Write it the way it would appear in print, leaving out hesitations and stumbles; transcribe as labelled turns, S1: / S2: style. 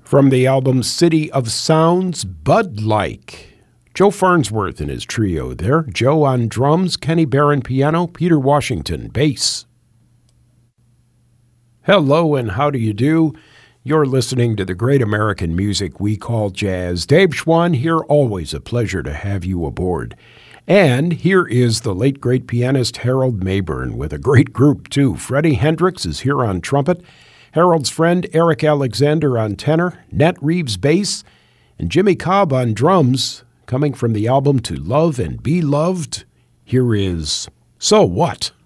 S1: From the album City of Sounds, Bud-Like. Joe Farnsworth and his trio there. Joe on drums, Kenny Barron piano, Peter Washington bass. Hello and how do you do? You're listening to the great American music we call jazz. Dave Schwann here, always a pleasure to have you aboard. And here is the late great pianist Harold Mabern with a great group too. Freddie Hendricks is here on trumpet, Harold's friend Eric Alexander on tenor, Nat Reeves bass, and Jimmy Cobb on drums. Coming from the album To Love and Be Loved, here is So What?